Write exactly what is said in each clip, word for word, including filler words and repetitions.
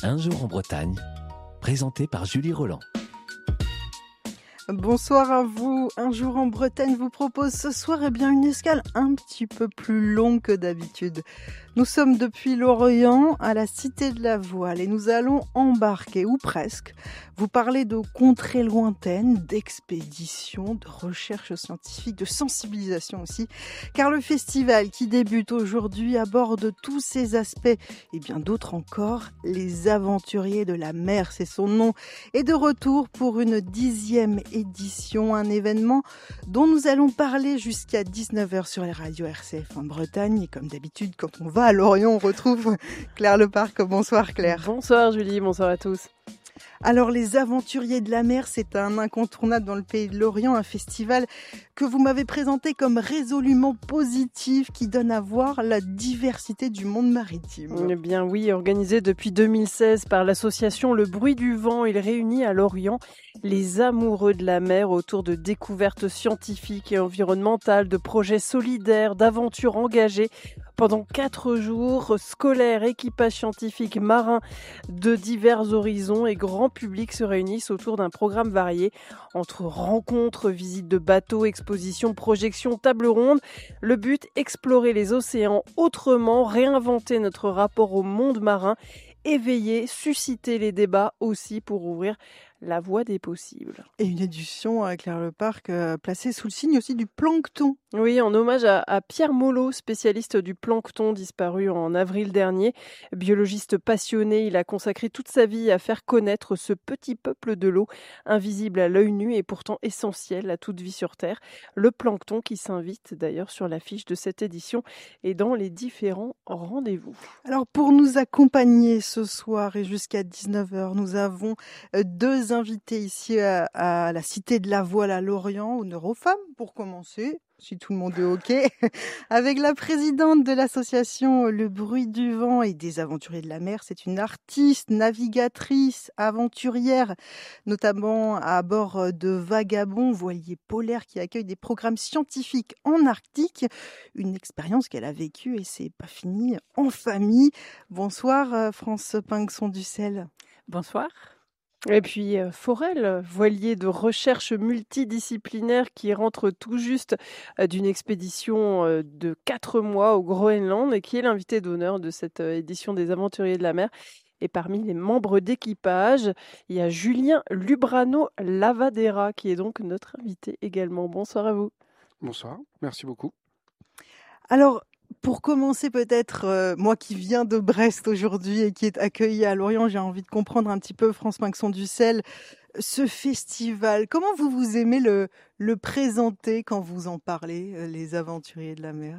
Un jour en Bretagne, présenté par Julie Roland. Bonsoir à vous. Un jour en Bretagne vous propose ce soir eh bien, une escale un petit peu plus longue que d'habitude. Nous sommes depuis l'Orient à la Cité de la Voile et nous allons embarquer, ou presque, vous parler de contrées lointaines, d'expéditions, de recherches scientifiques, de sensibilisation aussi, car le festival qui débute aujourd'hui aborde tous ces aspects et bien d'autres encore. Les Aventuriers de la Mer, c'est son nom, est de retour pour une dixième édition, un événement dont nous allons parler jusqu'à dix-neuf heures sur les radios R C F en Bretagne. Et comme d'habitude, quand on va à Lorient, on retrouve Claire Leparc. Bonsoir Claire. Bonsoir Julie, bonsoir à tous. Alors les Aventuriers de la Mer, c'est un incontournable dans le pays de l'Orient, un festival que vous m'avez présenté comme résolument positif, qui donne à voir la diversité du monde maritime. Eh bien oui, organisé depuis deux mille seize par l'association Le Bruit du Vent, il réunit à Lorient les amoureux de la mer autour de découvertes scientifiques et environnementales, de projets solidaires, d'aventures engagées. Pendant quatre jours, scolaires, équipages scientifiques, marins de divers horizons et grand public se réunissent autour d'un programme varié entre rencontres, visites de bateaux, expositions, projections, tables rondes. Le but, explorer les océans autrement, réinventer notre rapport au monde marin, éveiller, susciter les débats aussi pour ouvrir la voie des possibles. Et une édition, euh, Claire Leparc, euh, placée sous le signe aussi du plancton. Oui, en hommage à, à Pierre Molot, spécialiste du plancton disparu en avril dernier. Biologiste passionné, il a consacré toute sa vie à faire connaître ce petit peuple de l'eau, invisible à l'œil nu et pourtant essentiel à toute vie sur Terre. Le plancton qui s'invite d'ailleurs sur l'affiche de cette édition et dans les différents rendez-vous. Alors pour nous accompagner ce soir et jusqu'à dix-neuf heures, nous avons deux invités ici à, à la Cité de la Voile à Lorient, honneur aux femmes pour commencer, si tout le monde est OK, avec la présidente de l'association Le Bruit du Vent et des Aventuriers de la Mer. C'est une artiste, navigatrice, aventurière, notamment à bord de Vagabond, voilier polaire qui accueille des programmes scientifiques en Arctique. Une expérience qu'elle a vécue et c'est pas fini en famille. Bonsoir France Pinxon-Dussel. Bonsoir. Et puis euh, Forel, voilier de recherche multidisciplinaire qui rentre tout juste euh, d'une expédition euh, de quatre mois au Groenland et qui est l'invité d'honneur de cette euh, édition des Aventuriers de la Mer. Et parmi les membres d'équipage, il y a Julien Lubrano Lavadera qui est donc notre invité également. Bonsoir à vous. Bonsoir, merci beaucoup. Alors, pour commencer peut-être, euh, moi qui viens de Brest aujourd'hui et qui est accueillie à Lorient, j'ai envie de comprendre un petit peu, France Pinxon-Dussel, ce festival. Comment vous vous aimez le, le présenter quand vous en parlez, euh, les Aventuriers de la Mer ?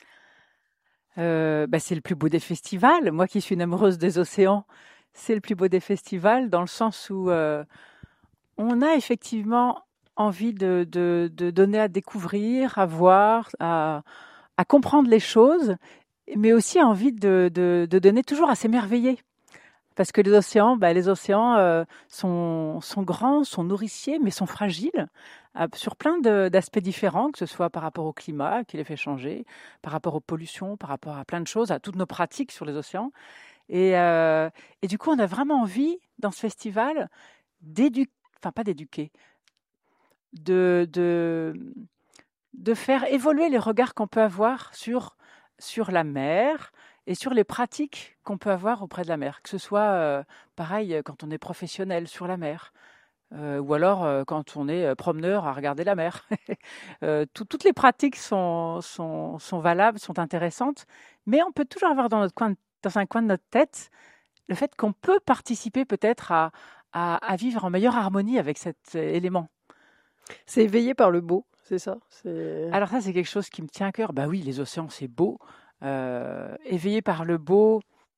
euh, bah C'est le plus beau des festivals. Moi qui suis une amoureuse des océans, c'est le plus beau des festivals dans le sens où euh, on a effectivement envie de, de, de donner à découvrir, à voir, à... à comprendre les choses, mais aussi envie de, de, de donner toujours à s'émerveiller. Parce que les océans, bah, les océans euh, sont, sont grands, sont nourriciers, mais sont fragiles euh, sur plein de, d'aspects différents, que ce soit par rapport au climat qui les fait changer, par rapport aux pollutions, par rapport à plein de choses, à toutes nos pratiques sur les océans. Et, euh, et du coup, on a vraiment envie, dans ce festival, d'éduquer, enfin pas d'éduquer, de... de de faire évoluer les regards qu'on peut avoir sur, sur la mer et sur les pratiques qu'on peut avoir auprès de la mer. Que ce soit euh, pareil quand on est professionnel sur la mer euh, ou alors euh, quand on est promeneur à regarder la mer. euh, tout, toutes les pratiques sont, sont, sont valables, sont intéressantes, mais on peut toujours avoir dans, notre coin, dans un coin de notre tête le fait qu'on peut participer peut-être à, à, à vivre en meilleure harmonie avec cet élément. C'est éveillé par le beau. C'est ça. C'est... Alors ça, c'est quelque chose qui me tient à cœur. Bah oui, les océans, c'est beau. Euh, éveillé par le beau,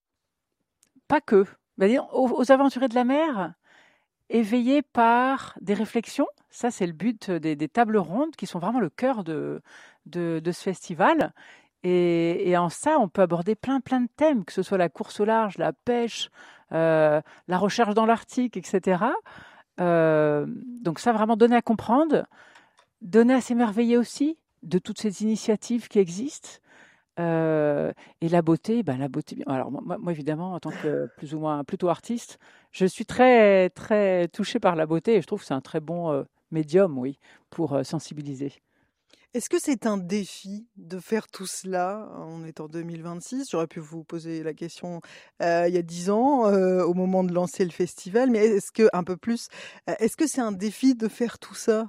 pas que. Bah, aux, aux aventuriers de la mer, éveillé par des réflexions. Ça, c'est le but des, des tables rondes qui sont vraiment le cœur de, de, de ce festival. Et, et en ça, on peut aborder plein, plein de thèmes, que ce soit la course au large, la pêche, euh, la recherche dans l'Arctique, et cetera. Euh, donc ça, vraiment donner à comprendre. Donner à s'émerveiller aussi de toutes ces initiatives qui existent, Euh, et la beauté, ben la beauté. Alors moi, moi, évidemment, en tant que plus ou moins plutôt artiste, je suis très très touchée par la beauté et je trouve que c'est un très bon euh, médium, oui, pour euh, sensibiliser. Est-ce que c'est un défi de faire tout cela? On est en deux mille vingt-six. J'aurais pu vous poser la question euh, il y a dix ans, euh, au moment de lancer le festival, mais est-ce que un peu plus, euh, est-ce que c'est un défi de faire tout ça?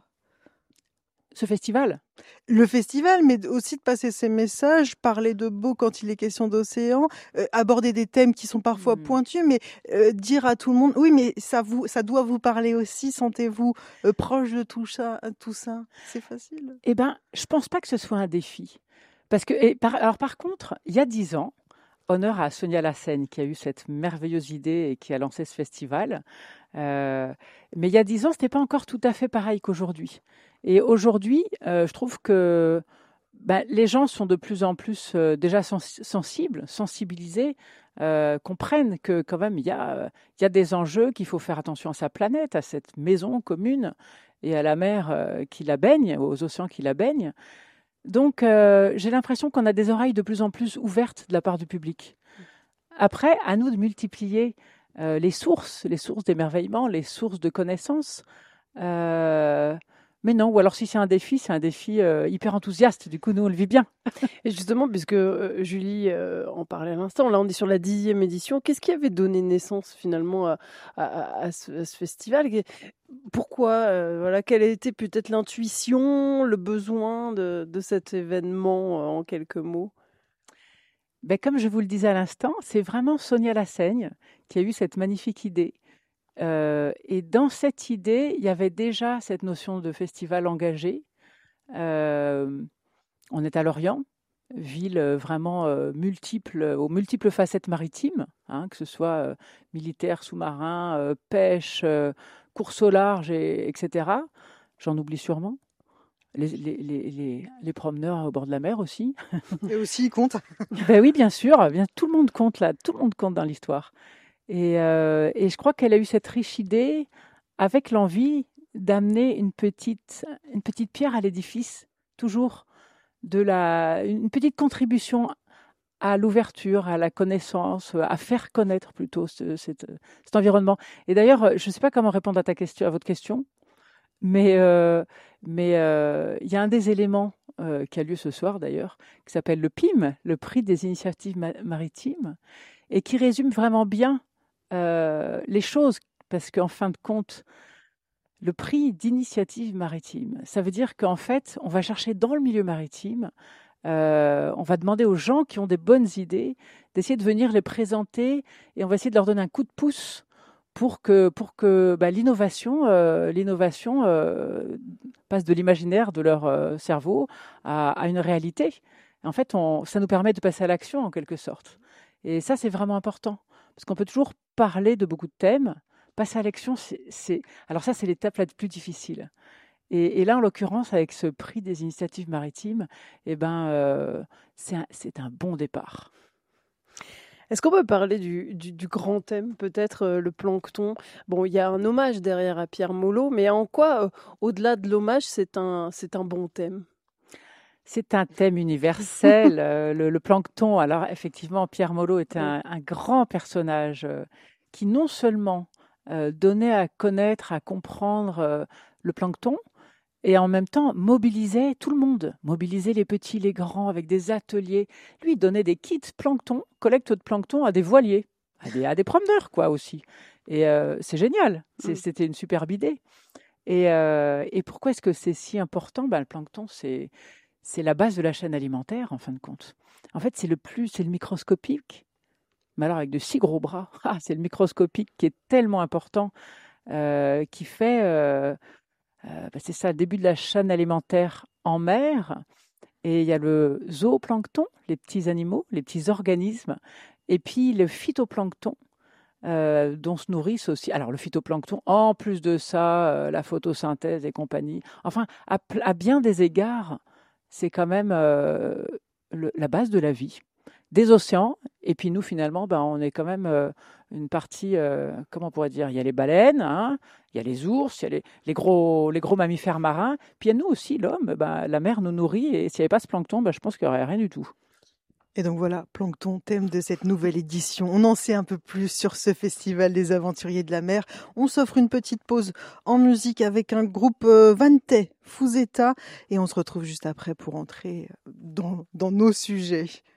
Ce festival, Le festival, mais aussi de passer ces messages, parler de beau quand il est question d'océan, euh, aborder des thèmes qui sont parfois hmm, pointus, mais euh, dire à tout le monde, oui, mais ça vous, ça doit vous parler aussi. Sentez-vous euh, proche de tout ça, tout ça. C'est facile. eh ben, je pense pas que ce soit un défi. Parce que, et par, alors par contre, il y a dix ans, honneur à Sonia Lassaigne qui a eu cette merveilleuse idée et qui a lancé ce festival. Euh, mais il y a dix ans, c'était pas encore tout à fait pareil qu'aujourd'hui. Et aujourd'hui, euh, je trouve que ben, les gens sont de plus en plus euh, déjà sens- sensibles, sensibilisés, euh, comprennent que quand même il y a, euh, il y a des enjeux, qu'il faut faire attention à sa planète, à cette maison commune et à la mer euh, qui la baigne, aux océans qui la baignent. Donc, euh, j'ai l'impression qu'on a des oreilles de plus en plus ouvertes de la part du public. Après, à nous de multiplier euh, les sources, les sources d'émerveillement, les sources de connaissances. Euh, mais non, ou alors si c'est un défi, c'est un défi euh, hyper enthousiaste. Du coup, nous, on le vit bien. Et justement, puisque euh, Julie euh, en parlait à l'instant, là on est sur la dixième édition, qu'est-ce qui avait donné naissance finalement à, à- à ce, à ce festival? Que- Pourquoi euh, voilà, quelle a été peut-être l'intuition, le besoin de, de cet événement euh, en quelques mots? Ben, comme je vous le disais à l'instant, c'est vraiment Sonia Lassaigne qui a eu cette magnifique idée. Euh, et dans cette idée, il y avait déjà cette notion de festival engagé. Euh, on est à Lorient, ville euh, vraiment euh, multiple, aux multiples facettes maritimes, hein, que ce soit euh, militaire, sous-marin, euh, pêche, euh, course au large, et, etc. J'en oublie sûrement. Les, les, les, les, les promeneurs au bord de la mer aussi. Et aussi, il compte. Ben oui, bien sûr, bien, tout le monde compte là, tout le monde compte dans l'histoire. Et, euh, et je crois qu'elle a eu cette riche idée avec l'envie d'amener une petite, une petite pierre à l'édifice, toujours de la, une petite contribution à l'ouverture, à la connaissance, à faire connaître plutôt ce- cet, cet environnement. Et d'ailleurs, je ne sais pas comment répondre à ta question, à votre question, mais euh, mais euh, il y a un des éléments euh, qui a lieu ce soir d'ailleurs, qui s'appelle le P I M, le Prix des initiatives ma- maritimes, et qui résume vraiment bien euh, les choses, parce qu'en fin de compte, le prix d'initiative maritime, ça veut dire qu'en fait, on va chercher dans le milieu maritime, euh, on va demander aux gens qui ont des bonnes idées d'essayer de venir les présenter et on va essayer de leur donner un coup de pouce pour que, pour que bah, l'innovation, euh, l'innovation euh, passe de l'imaginaire de leur euh, cerveau à, à une réalité. En fait, on, ça nous permet de passer à l'action en quelque sorte. Et ça, c'est vraiment important parce qu'on peut toujours parler de beaucoup de thèmes. Passer à l'action, c'est, c'est... alors ça, c'est l'étape la plus difficile. Et, et là, en l'occurrence, avec ce prix des initiatives maritimes, eh ben, euh, c'est un, c'est un bon départ. Est-ce qu'on peut parler du, du- du grand thème, peut-être euh, le plancton? Bon, il y a un hommage derrière à Pierre Molot, mais en quoi, euh, au-delà de l'hommage, c'est un, c'est un bon thème? C'est un thème universel, euh, le, le plancton. Alors, effectivement, Pierre Molot était Oui. un, un grand personnage euh, qui non seulement euh, donnait à connaître, à comprendre euh, le plancton, et en même temps mobilisait tout le monde, mobilisait les petits, les grands, avec des ateliers. Lui, il donnait des kits plancton, collecte de plancton à des voiliers, à des, à des promeneurs, quoi, aussi. Et euh, c'est génial, c'est- Mm. c'était une superbe idée. Et, euh, et pourquoi est-ce que c'est si important? Ben, le plancton, c'est c'est la base de la chaîne alimentaire, en fin de compte. En fait, c'est le plus, c'est le microscopique, mais alors avec de si gros bras. Ah, c'est le microscopique qui est tellement important, euh, qui fait, euh, euh, bah, c'est ça, le début de la chaîne alimentaire en mer. Et il y a le zooplancton, les petits animaux, les petits organismes, et puis le phytoplancton, euh, dont se nourrissent aussi. Alors le phytoplancton, en plus de ça, euh, la photosynthèse et compagnie. Enfin, à, pl- à bien des égards, c'est quand même euh, le- la base de la vie. Des océans, et puis nous finalement, ben, on est quand même euh, une partie, euh, comment on pourrait dire, il y a les baleines, hein, il y a les ours, il y a les, les gros, les gros mammifères marins, puis il y a nous aussi, l'homme, ben, la mer nous nourrit, et s'il n'y avait pas ce plancton, ben, je pense qu'il n'y aurait rien du tout. Et donc voilà, Plancton, thème de cette nouvelle édition. On en sait un peu plus sur ce festival des aventuriers de la mer. On s'offre une petite pause en musique avec un groupe euh, Vante, Fusetta, et on se retrouve juste après pour entrer dans, dans nos sujets.